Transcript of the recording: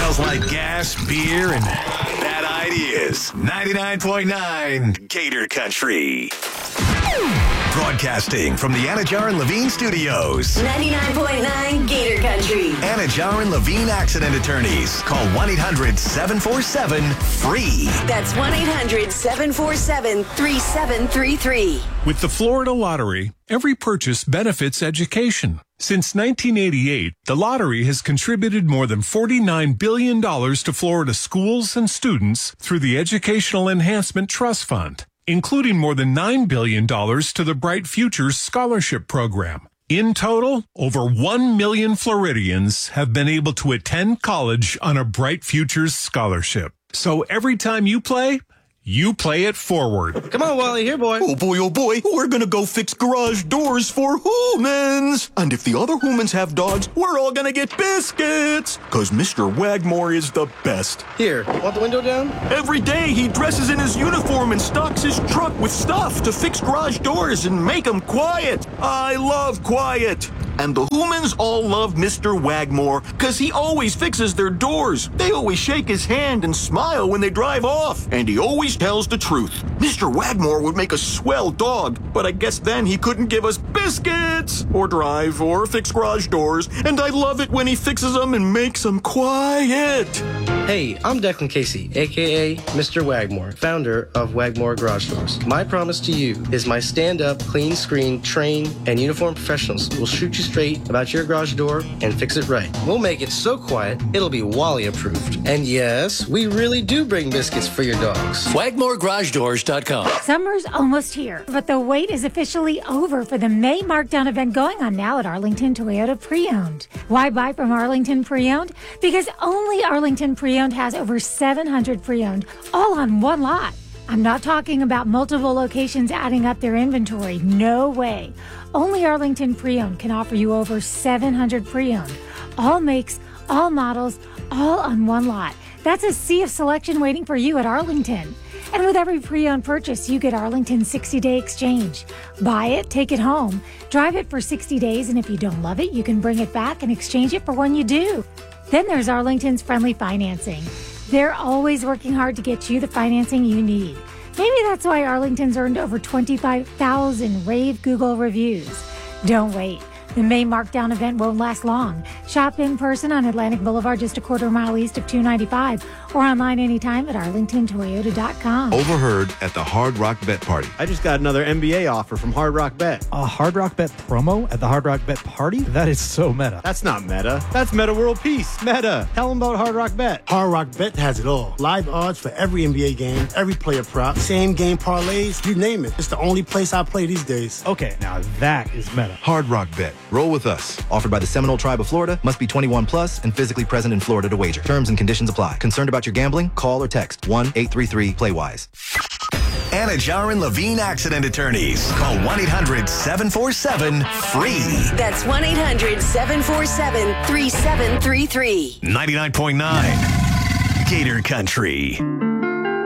Smells like gas, beer, and bad ideas. 99.9 Gator Country. Broadcasting from the Anajar and Levine Studios. 99.9 Gator Country. Anajar and Levine Accident Attorneys. Call 1-800-747-FREE. That's 1-800-747-3733. With the Florida Lottery, every purchase benefits education. Since 1988, the lottery has contributed more than $49 billion to Florida schools and students through the Educational Enhancement Trust Fund, including more than $9 billion to the Bright Futures Scholarship Program. In total, over 1 million Floridians have been able to attend college on a Bright Futures scholarship. So every time you play it forward. Come on, Wally, here, boy. Oh, boy, we're gonna go fix garage doors for humans. And if the other humans have dogs, we're all gonna get biscuits. Cause Mr. Wagmore is the best. Here, want the window down? Every day he dresses in his uniform and stocks his truck with stuff to fix garage doors and make them quiet. I love quiet. And the humans all love Mr. Wagmore, cause he always fixes their doors. They always shake his hand and smile when they drive off. And he always tells the truth. Mr. Wagmore would make a swell dog, but I guess then he couldn't give us biscuits, or drive, or fix garage doors. And I love it when he fixes them and makes them quiet. Hey, I'm Declan Casey, a.k.a. Mr. Wagmore, founder of Wagmore Garage Doors. My promise to you is my stand-up, clean-screen, trained, and uniformed professionals will shoot you straight about your garage door and fix it right. We'll make it so quiet, it'll be Wally approved. And yes, we really do bring biscuits for your dogs. WagmoreGarageDoors.com. Summer's almost here, but the wait is officially over for the May Markdown event going on now at Arlington Toyota Pre-Owned. Why buy from Arlington Pre-Owned? Because only Arlington Pre-Owned has over 700 pre-owned, all on one lot. I'm not talking about multiple locations adding up their inventory. No way. Only Arlington Pre-Owned can offer you over 700 pre-owned. All makes, all models, all on one lot. That's a sea of selection waiting for you at Arlington. And with every pre-owned purchase, you get Arlington's 60-day exchange. Buy it, take it home, drive it for 60 days, and if you don't love it, you can bring it back and exchange it for one you do. Then there's Arlington's friendly financing. They're always working hard to get you the financing you need. Maybe that's why Arlington's earned over 25,000 rave Google reviews. Don't wait. The May Markdown event won't last long. Shop in person on Atlantic Boulevard, just a quarter mile east of 295, or online anytime at arlingtontoyota.com. Overheard at the Hard Rock Bet Party. I just got another NBA offer from Hard Rock Bet. A Hard Rock Bet promo at the Hard Rock Bet Party? That is so meta. That's not meta. That's Meta World Peace. Meta. Tell them about Hard Rock Bet. Hard Rock Bet has it all. Live odds for every NBA game, every player prop, same game parlays, you name it. It's the only place I play these days. Okay, now that is meta. Hard Rock Bet. Roll with us. Offered by the Seminole Tribe of Florida. Must be 21 plus and physically present in Florida to wager. Terms and conditions apply. Concerned about your gambling? Call or text 1-833-PLAY-WISE. Anajar and Levine Accident Attorneys. Call 1-800-747-FREE. That's 1-800-747-3733. 99.9 Gator Country.